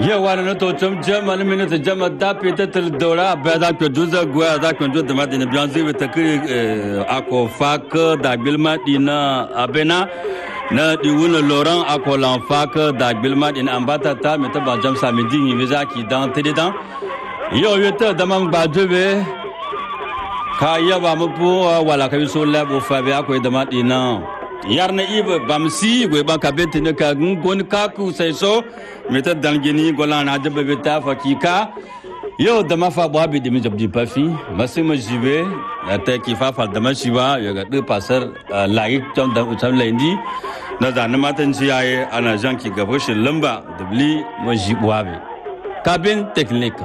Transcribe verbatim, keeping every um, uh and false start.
yawa na to chum jama na minute jama da pete tel dora ba da ko duza gwa da ko duza ma dina bianzi weta ki ako fak da bilma dina abena na di wuna Laurent ako lan fak da bilma dina ambata ta meta ba jam samedi ni visa ki dan tede dan yo yeta da mam ba debe ka yaba mu po wala ka so la bo fa be ako da ma dina yarna ibe bamsi go ba ka bete ne ka gon ka ku sai so meta dangeni golana de bebeta fakika yo da mafa bo abi de mi jabdi pafi masima jibe ata ki fa fa da mashiba yo ga de pasar laik tom da utam lendi na da na matan ci yaye ana jan ki gabo shin lamba dubli majibuwa be kabin technique